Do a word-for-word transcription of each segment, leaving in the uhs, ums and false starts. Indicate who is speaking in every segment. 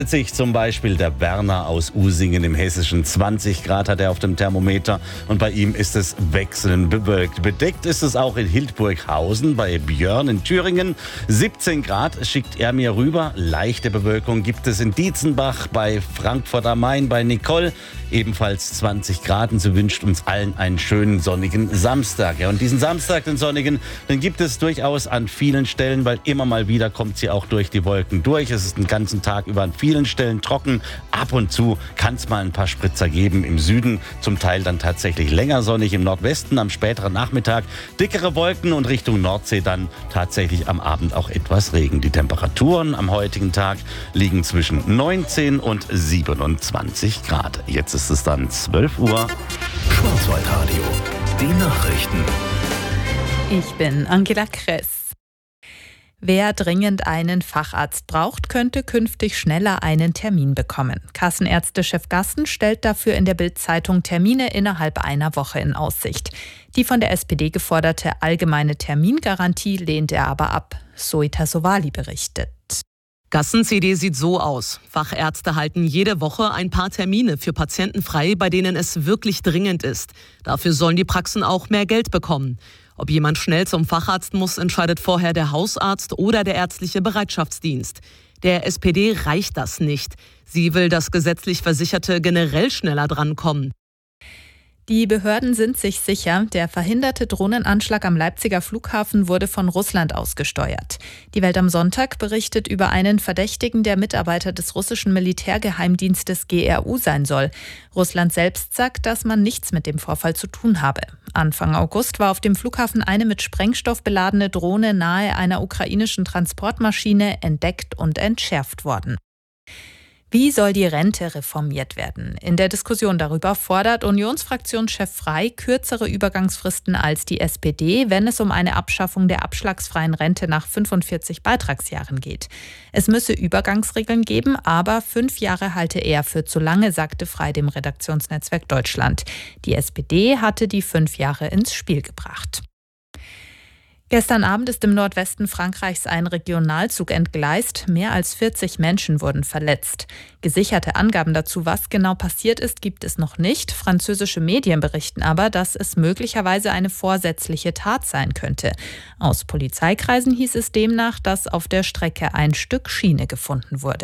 Speaker 1: Sich zum Beispiel der Werner aus Usingen im Hessischen. zwanzig Grad hat er auf dem Thermometer und bei ihm ist es wechselnd bewölkt. Bedeckt ist es auch in Hildburghausen bei Björn in Thüringen. siebzehn Grad schickt er mir rüber. Leichte Bewölkung gibt es in Dietzenbach, bei Frankfurt am Main, bei Nicole. Ebenfalls zwanzig Grad und sie wünscht uns allen einen schönen sonnigen Samstag. Ja, und diesen Samstag, den sonnigen, den gibt es durchaus an vielen Stellen, weil immer mal wieder kommt sie auch durch die Wolken durch. Es ist den ganzen Tag über an vielen Stellen trocken. Ab und zu kann es mal ein paar Spritzer geben im Süden, zum Teil dann tatsächlich länger sonnig im Nordwesten, am späteren Nachmittag dickere Wolken und Richtung Nordsee dann tatsächlich am Abend auch etwas Regen. Die Temperaturen am heutigen Tag liegen zwischen neunzehn und siebenundzwanzig Grad. Jetzt ist es dann zwölf Uhr.
Speaker 2: Schwarzwaldradio, die Nachrichten.
Speaker 3: Ich bin Angela Kress. Wer dringend einen Facharzt braucht, könnte künftig schneller einen Termin bekommen. Kassenärztechef Gassen stellt dafür in der Bild-Zeitung Termine innerhalb einer Woche in Aussicht. Die von der S P D geforderte allgemeine Termingarantie lehnt er aber ab. Soita Sowali berichtet.
Speaker 4: Gassen-C D sieht so aus. Fachärzte halten jede Woche ein paar Termine für Patienten frei, bei denen es wirklich dringend ist. Dafür sollen die Praxen auch mehr Geld bekommen. Ob jemand schnell zum Facharzt muss, entscheidet vorher der Hausarzt oder der ärztliche Bereitschaftsdienst. Der S P D reicht das nicht. Sie will, dass gesetzlich Versicherte generell schneller drankommen.
Speaker 3: Die Behörden sind sich sicher, der verhinderte Drohnenanschlag am Leipziger Flughafen wurde von Russland ausgesteuert. Die Welt am Sonntag berichtet über einen Verdächtigen, der Mitarbeiter des russischen Militärgeheimdienstes G R U sein soll. Russland selbst sagt, dass man nichts mit dem Vorfall zu tun habe. Anfang August war auf dem Flughafen eine mit Sprengstoff beladene Drohne nahe einer ukrainischen Transportmaschine entdeckt und entschärft worden. Wie soll die Rente reformiert werden? In der Diskussion darüber fordert Unionsfraktionschef Frey kürzere Übergangsfristen als die S P D, wenn es um eine Abschaffung der abschlagsfreien Rente nach fünfundvierzig Beitragsjahren geht. Es müsse Übergangsregeln geben, aber fünf Jahre halte er für zu lange, sagte Frey dem Redaktionsnetzwerk Deutschland. Die S P D hatte die fünf Jahre ins Spiel gebracht. Gestern Abend ist im Nordwesten Frankreichs ein Regionalzug entgleist. Mehr als vierzig Menschen wurden verletzt. Gesicherte Angaben dazu, was genau passiert ist, gibt es noch nicht. Französische Medien berichten aber, dass es möglicherweise eine vorsätzliche Tat sein könnte. Aus Polizeikreisen hieß es demnach, dass auf der Strecke ein Stück Schiene gefunden wurde.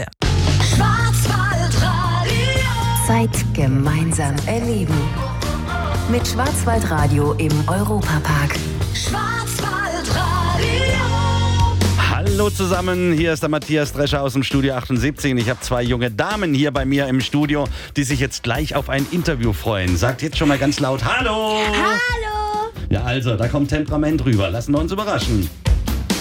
Speaker 5: Schwarzwaldradio. Zeit gemeinsam erleben. Mit Schwarzwaldradio im Europapark. Schwarzwaldradio.
Speaker 1: Hallo zusammen, hier ist der Matthias Drescher aus dem Studio achtundsiebzig und ich habe zwei junge Damen hier bei mir im Studio, die sich jetzt gleich auf ein Interview freuen. Sagt jetzt schon mal ganz laut Hallo!
Speaker 6: Hallo!
Speaker 1: Ja also, da kommt Temperament rüber, lassen wir uns überraschen.